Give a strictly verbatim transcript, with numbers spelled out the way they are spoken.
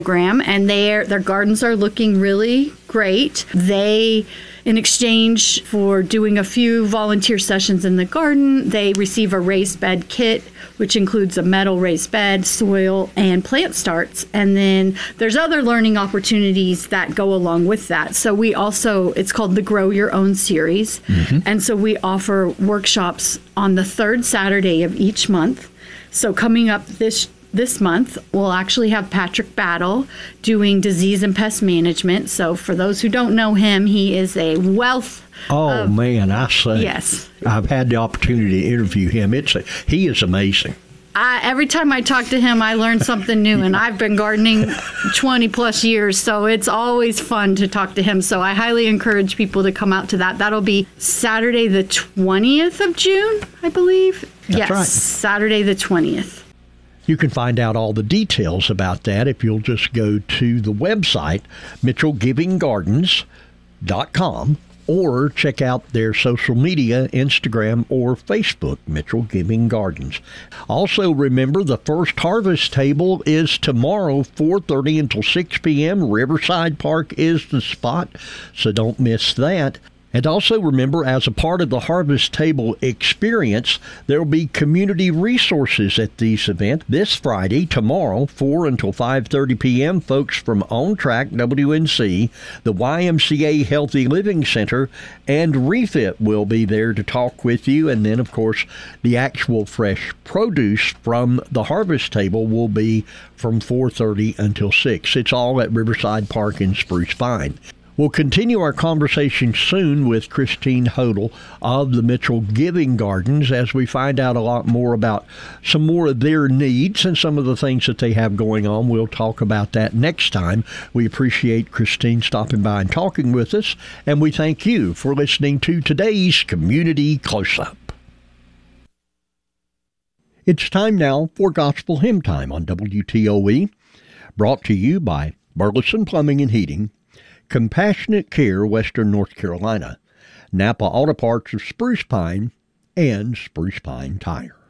program, and their their gardens are looking really great. They, in exchange for doing a few volunteer sessions in the garden, they receive a raised bed kit, which includes a metal raised bed, soil, and plant starts. And then there's other learning opportunities that go along with that. So we also, it's called the Grow Your Own series. Mm-hmm. And so we offer workshops on the third Saturday of each month. So coming up this This month, we'll actually have Patrick Battle doing disease and pest management. So for those who don't know him, he is a wealth Oh, of, man, I say. Yes. I've had the opportunity to interview him. It's a, he is amazing. I, every time I talk to him, I learn something new, and I've been gardening twenty plus years, so it's always fun to talk to him. So I highly encourage people to come out to that. That'll be Saturday the twentieth of June, I believe. That's yes, right. Saturday the twentieth. You can find out all the details about that if you'll just go to the website, mitchell giving gardens dot com, or check out their social media, Instagram or Facebook, Mitchell Giving Gardens. Also, remember, the first harvest table is tomorrow, four thirty until six p.m. Riverside Park is the spot, so don't miss that. And also remember, as a part of the Harvest Table experience, there will be community resources at this event this Friday, tomorrow, four until five thirty p.m. Folks from On Track W N C, the Y M C A Healthy Living Center, and Refit will be there to talk with you. And then, of course, the actual fresh produce from the Harvest Table will be from four thirty until six. It's all at Riverside Park in Spruce Pine. We'll continue our conversation soon with Christine Hodel of the Mitchell Giving Gardens as we find out a lot more about some more of their needs and some of the things that they have going on. We'll talk about that next time. We appreciate Christine stopping by and talking with us, and we thank you for listening to today's Community Close-Up. It's time now for Gospel Hymn Time on W T O E, brought to you by Burleson Plumbing and Heating, Compassionate Care, Western North Carolina, Napa Auto Parts of Spruce Pine, and Spruce Pine Tire.